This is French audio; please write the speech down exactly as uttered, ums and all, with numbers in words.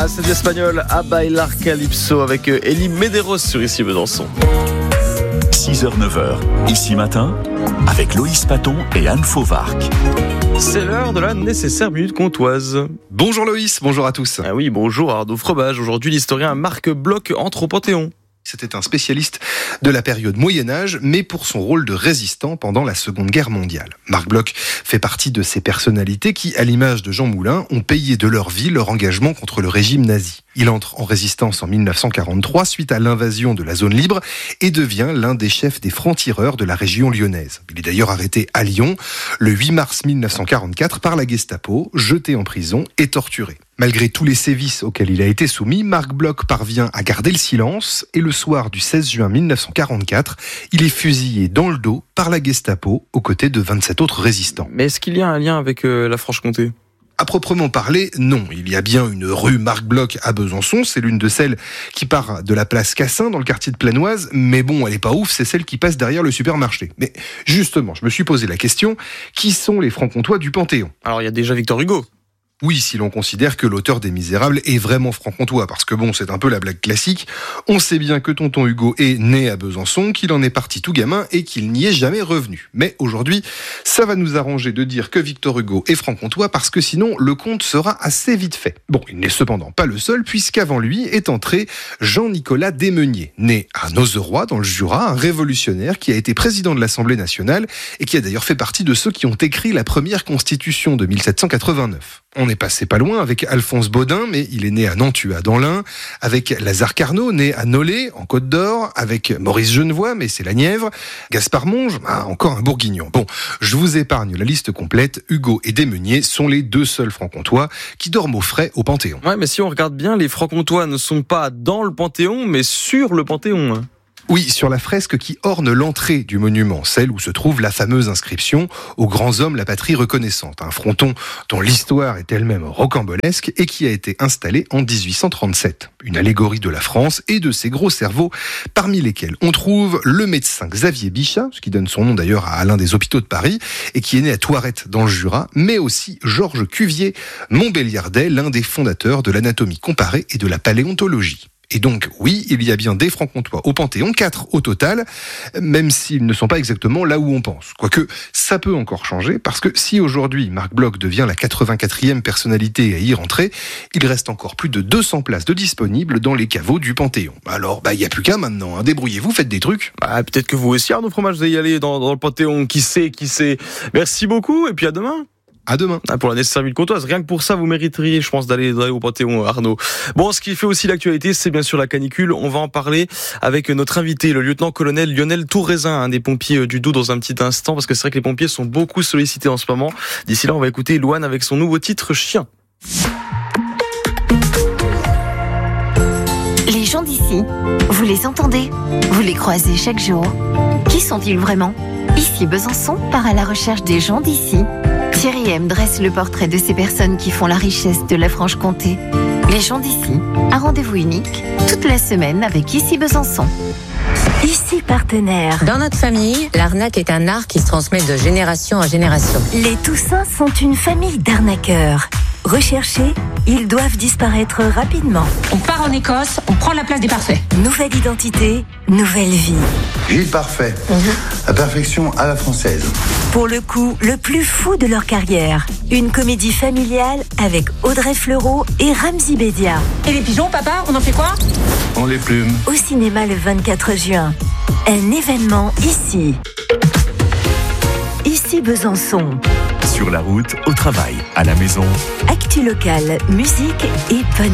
Ah, c'est de l'espagnol A Bailar Calypso avec Elie Medeiros sur Ici Besançon. six heures neuf heures, Ici Matin, avec Loïs Paton et Anne Fauvarc. C'est l'heure de la nécessaire minute comtoise. Bonjour Loïs, bonjour à tous. Ah oui, bonjour Arnaud Frobage. Aujourd'hui, l'historien Marc Bloch entre au Panthéon. C'était un spécialiste de la période Moyen-Âge, mais pour son rôle de résistant pendant la Seconde Guerre mondiale. Marc Bloch fait partie de ces personnalités qui, à l'image de Jean Moulin, ont payé de leur vie leur engagement contre le régime nazi. Il entre en résistance en mille neuf cent quarante-trois suite à l'invasion de la zone libre et devient l'un des chefs des francs-tireurs de la région lyonnaise. Il est d'ailleurs arrêté à Lyon le huit mars mille neuf cent quarante-quatre par la Gestapo, jeté en prison et torturé. Malgré tous les sévices auxquels il a été soumis, Marc Bloch parvient à garder le silence et le soir du seize juin mille neuf cent quarante-quatre, il est fusillé dans le dos par la Gestapo aux côtés de vingt-sept autres résistants. Mais est-ce qu'il y a un lien avec euh, la Franche-Comté ? À proprement parler, non. Il y a bien une rue Marc Bloch à Besançon, c'est l'une de celles qui part de la place Cassin dans le quartier de Planoise, mais bon, elle est pas ouf, c'est celle qui passe derrière le supermarché. Mais justement, je me suis posé la question, qui sont les francs-comtois du Panthéon ? Alors il y a déjà Victor Hugo. Oui, si l'on considère que l'auteur des Misérables est vraiment franc-comtois, parce que bon, c'est un peu la blague classique. On sait bien que tonton Hugo est né à Besançon, qu'il en est parti tout gamin et qu'il n'y est jamais revenu. Mais aujourd'hui, ça va nous arranger de dire que Victor Hugo est franc-comtois, parce que sinon, le compte sera assez vite fait. Bon, il n'est cependant pas le seul, puisqu'avant lui est entré Jean-Nicolas Desmeuniers, né à Nozeroy, dans le Jura, un révolutionnaire qui a été président de l'Assemblée nationale et qui a d'ailleurs fait partie de ceux qui ont écrit la première constitution de mille sept cent quatre-vingt-neuf. On est passé pas loin avec Alphonse Baudin, mais il est né à Nantua dans l'Ain, avec Lazare Carnot, né à Nolay, en Côte d'Or, avec Maurice Genevoix, mais c'est la Nièvre, Gaspard Monge, ah, encore un bourguignon. Bon, je vous épargne la liste complète, Hugo et Desmeuniers sont les deux seuls francs-comtois qui dorment au frais au Panthéon. Ouais, mais si on regarde bien, les francs-comtois ne sont pas dans le Panthéon, mais sur le Panthéon. Oui, sur la fresque qui orne l'entrée du monument, celle où se trouve la fameuse inscription « Aux grands hommes, la patrie reconnaissante », un fronton dont l'histoire est elle-même rocambolesque et qui a été installé en dix-huit cent trente-sept. Une allégorie de la France et de ses gros cerveaux, parmi lesquels on trouve le médecin Xavier Bichat, ce qui donne son nom d'ailleurs à l'un des hôpitaux de Paris, et qui est né à Thoirette dans le Jura, mais aussi Georges Cuvier, montbéliardais, l'un des fondateurs de l'anatomie comparée et de la paléontologie. Et donc, oui, il y a bien des francs-comtois au Panthéon, quatre au total, même s'ils ne sont pas exactement là où on pense. Quoique, ça peut encore changer, parce que si aujourd'hui Marc Bloch devient la quatre-vingt-quatrième personnalité à y rentrer, il reste encore plus de deux cents places de disponibles dans les caveaux du Panthéon. Alors, bah, il n'y a plus qu'à maintenant, hein. Débrouillez-vous, faites des trucs. Bah, peut-être que vous aussi, Arnaud Fromage, vous allez y aller dans, dans le Panthéon, qui sait, qui sait. Merci beaucoup, et puis à demain. À demain. Ah, pour la nécessaire minute comtoise, rien que pour ça, vous mériteriez, je pense, d'aller, d'aller au Panthéon, Arnaud. Bon, ce qui fait aussi l'actualité, c'est bien sûr la canicule. On va en parler avec notre invité, le lieutenant-colonel Lionel Touraisin, un des pompiers du Doubs, dans un petit instant, parce que c'est vrai que les pompiers sont beaucoup sollicités en ce moment. D'ici là, on va écouter Louane avec son nouveau titre, Chien. Les gens d'ici, vous les entendez, vous les croisez chaque jour. Qui sont-ils vraiment ? Ici Besançon part à la recherche des gens d'ici. Thierry M dresse le portrait de ces personnes qui font la richesse de la Franche-Comté. Les gens d'ici, un rendez-vous unique, toute la semaine avec Ici Besançon. Ici Partenaire. Dans notre famille, l'arnaque est un art qui se transmet de génération en génération. Les Toussins sont une famille d'arnaqueurs. Recherchés, ils doivent disparaître rapidement. On part en Écosse, on prend la place des parfaits. Nouvelle identité, nouvelle vie. Gilles Parfait, mmh. La perfection à la française. Pour le coup, le plus fou de leur carrière. Une comédie familiale avec Audrey Fleurot et Ramzy Bédia. Et les pigeons, papa, on en fait quoi ? On les plume. Au cinéma le vingt-quatre juin. Un événement ici. Ici Besançon. Sur la route, au travail, à la maison. Actu locale, musique et bonne